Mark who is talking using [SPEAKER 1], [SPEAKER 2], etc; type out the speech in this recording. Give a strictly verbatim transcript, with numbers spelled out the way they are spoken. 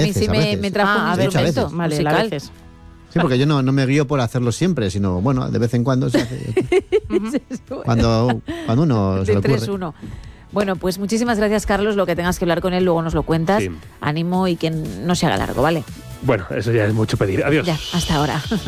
[SPEAKER 1] mí sí
[SPEAKER 2] a
[SPEAKER 1] me,
[SPEAKER 2] veces.
[SPEAKER 1] me trajo
[SPEAKER 3] Ah,
[SPEAKER 1] un
[SPEAKER 3] a veces,
[SPEAKER 1] instrumento
[SPEAKER 2] a veces.
[SPEAKER 3] Vale,
[SPEAKER 1] musical.
[SPEAKER 3] a veces.
[SPEAKER 2] Sí, porque yo no, no me guío por hacerlo siempre, sino, bueno, de vez en cuando se hace. cuando, cuando uno se
[SPEAKER 1] De
[SPEAKER 2] le ocurre.
[SPEAKER 1] tres uno. Bueno, pues muchísimas gracias, Carlos. Lo que tengas que hablar con él, luego nos lo cuentas.
[SPEAKER 4] Sí.
[SPEAKER 1] Ánimo y que no se haga largo, ¿vale?
[SPEAKER 4] Bueno, eso ya es mucho pedir. Adiós.
[SPEAKER 1] Ya, hasta ahora.